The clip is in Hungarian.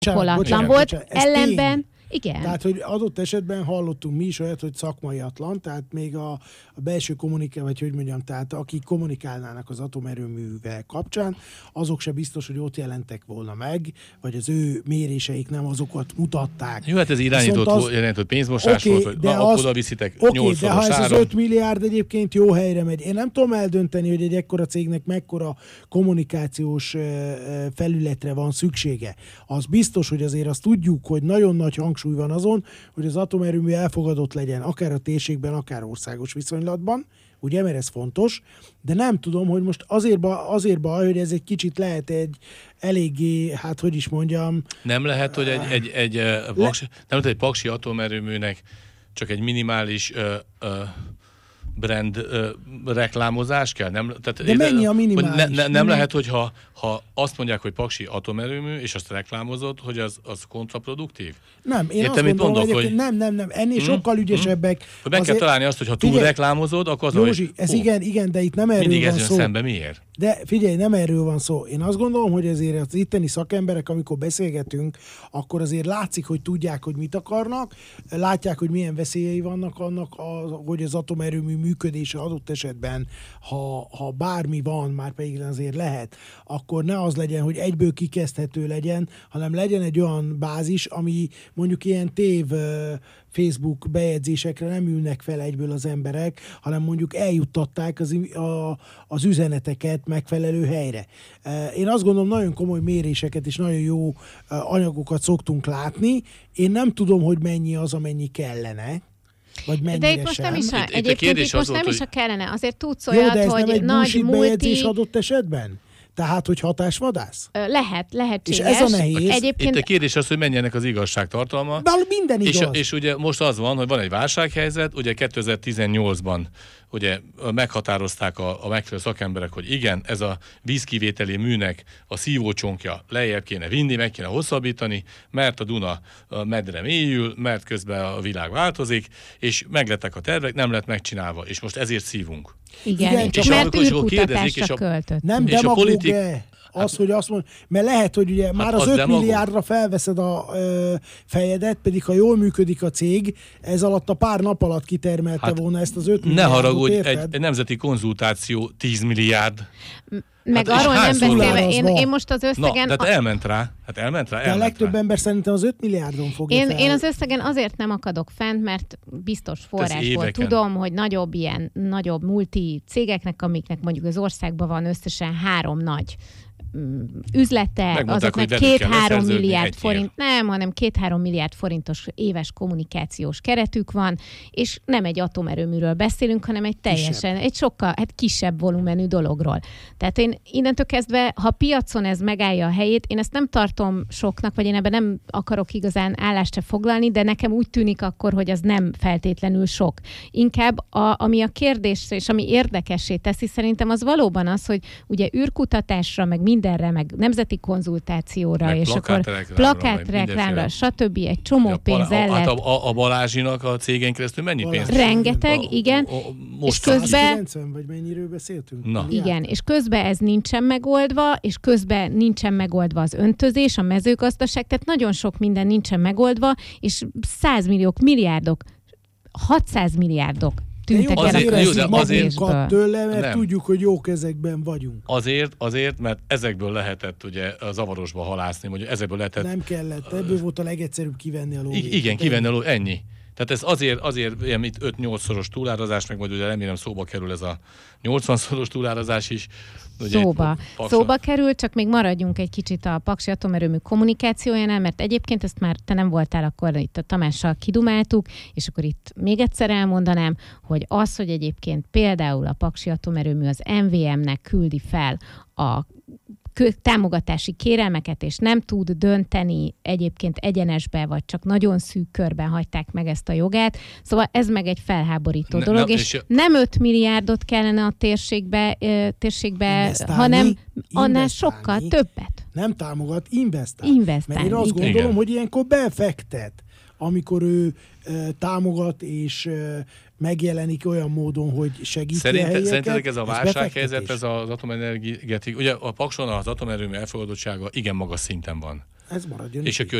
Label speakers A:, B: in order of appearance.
A: indokolatlan volt, ellenben... Igen.
B: Tehát, hogy adott esetben hallottunk mi is olyat, hogy szakmaiatlan, tehát még a belső vagy hogy mondjam, tehát akik kommunikálnának az atomerőművel kapcsán, azok se biztos, hogy ott jelentek volna meg, vagy az ő méréseik nem azokat mutatták.
C: Jó, hát ez irányított pénzmosás volt, hogy oda viszitek 8-szoros
B: de ha ez az 5 milliárd egyébként jó helyre megy. Én nem tudom eldönteni, hogy egy ekkora cégnek mekkora kommunikációs felületre van szüksége. Az biztos, hogy azért azt tudjuk, hogy nagyon nagy hangsúly van azon, hogy az atomerőmű elfogadott legyen, akár a térségben, akár országos viszonylatban, ugye, mert ez fontos, de nem tudom, hogy most azért baj, hogy ez egy kicsit lehet egy eléggé, hát hogy is mondjam...
C: Nem lehet, hogy egy paksi atomerőműnek csak egy minimális brand reklámozás kell?
B: De mennyi a minimális?
C: Nem lehet, hogy ha azt mondják, hogy paksi atomerőmű, és azt reklámozod, hogy az kontraproduktív?
B: Nem, én azt gondolom, hogy nem, ennél sokkal ügyesebbek.
C: Hogy meg kell találni azt, hogy ha túl reklámozod, akkor az...
B: Józsi, ez igen, de itt nem erről
C: mindig
B: van szó.
C: Szembe miért?
B: De figyelj, nem erről van szó. Én azt gondolom, hogy azért az itteni szakemberek, amikor beszélgetünk, akkor azért látszik, hogy tudják, hogy mit akarnak, látják, hogy milyen veszélyei vannak annak, hogy az atomerőmű működése adott esetben, ha bármi van, már pedig azért lehet, akkor ne az legyen, hogy egyből kikezdhető legyen, hanem legyen egy olyan bázis, ami mondjuk ilyen Facebook bejegyzésekre nem ülnek fel egyből az emberek, hanem mondjuk eljuttatták az üzeneteket megfelelő helyre. Én azt gondolom, nagyon komoly méréseket és nagyon jó anyagokat szoktunk látni. Én nem tudom, hogy mennyi az, amennyi kellene.
A: De itt most nem is a kellene. Azért tudsz olyat,
B: jó, de ez
A: hogy
B: nem egy
A: nagy
B: bejegyzés adott esetben? Tehát, hogy hatásvadász?
A: Lehetséges.
B: És ez a nehéz.
C: Itt a kérdés az, hogy mennyi ennek az igazságtartalma.
B: De minden igaz.
C: És ugye most az van, hogy van egy válsághelyzet, ugye 2018-ban ugye meghatározták a megfelelő szakemberek, hogy igen, ez a vízkivételi műnek a szívócsonkja lejjebb kéne vinni, meg kéne hosszabbítani, mert a Duna medre mélyül, mert közben a világ változik, és meglettek a tervek, nem lett megcsinálva, és most ezért szívunk.
A: Igen, és mert űrkutatásra költött.
B: Nem demagóg az, hogy azt mondja, mert lehet, hogy ugye már az 5 milliárdra felveszed a fejedet, pedig ha jól működik a cég, ez alatt a pár nap alatt kitermelte volna ezt az 5 milliárdot.
C: Ne haragudj, egy nemzeti konzultáció 10 milliárd.
A: Meg arról nem beszélve, én most az összegen...
C: De elment rá.
B: De a legtöbb ember szerintem az 5 milliárdon fogja fel.
A: Én az összegen azért nem akadok fent, mert biztos forrásból tudom, hogy nagyobb multi cégeknek, amiknek mondjuk az országban van összesen 3 nagy üzlete, azoknak 2-3 milliárd forint, nem, hanem 2-3 milliárd forintos éves kommunikációs keretük van, és nem egy atomerőműről beszélünk, hanem egy sokkal kisebb volumenű dologról. Tehát én innentől kezdve, ha piacon ez megállja a helyét, én ezt nem tartom soknak, vagy én ebben nem akarok igazán állást se foglalni, de nekem úgy tűnik akkor, hogy az nem feltétlenül sok. Inkább ami a kérdés, és ami érdekessé teszi, szerintem az valóban az, hogy ugye űrkutatásra, meg mindenre, meg nemzeti konzultációra, meg és akkor plakátreklámra, stb. Egy csomó pénz el lehet.
C: A Balázsinak a cégén keresztül mennyi pénz?
A: Rengeteg, igen.
B: És közben... 190, vagy mennyiről beszéltünk?
C: Na.
A: Igen, és közben ez nincsen megoldva, és közben nincsen megoldva az öntözés, a mezőgazdaság, tehát nagyon sok minden nincsen megoldva, és 100 milliók, milliárdok, 600 milliárdok tűntek el a középmezésből.
B: Tőle, mert nem. Tudjuk, hogy jó kezekben vagyunk.
C: Azért, mert ezekből lehetett ugye zavarosba halászni, hogy ezekből lehetett...
B: Nem kellett, ebből volt a legegyszerűbb kivenni a lóvét.
C: Igen, kivenni a lóvét, ennyi. Tehát ez azért ilyen 5-8-szoros túlárazás, meg majd ugye remélem szóba kerül ez a 80-szoros túlárazás is. Ugye,
A: szóba kerül, csak még maradjunk egy kicsit a paksi atomerőmű kommunikációjánál, mert egyébként ezt már te nem voltál, akkor itt a Tamással kidumáltuk, és akkor itt még egyszer elmondanám, hogy az, hogy egyébként például a paksi atomerőmű az MVM-nek küldi fel a támogatási kérelmeket, és nem tud dönteni egyébként egyenesbe, vagy csak nagyon szűk körben hagyták meg ezt a jogát. Szóval ez meg egy felháborító dolog, és nem 5 milliárdot kellene a térségbe hanem annál sokkal többet.
B: Nem támogat, investál. Mert én azt gondolom, hogy ilyenkor befektet, amikor ő támogat és megjelenik olyan módon, hogy segíti a helyeket.
C: Szerintetek ez a válsághelyzet, ez az atomenergetik, ugye a Pakson az atomerőmű elfogadottsága igen magas szinten van.
B: Ez maradjon.
C: És a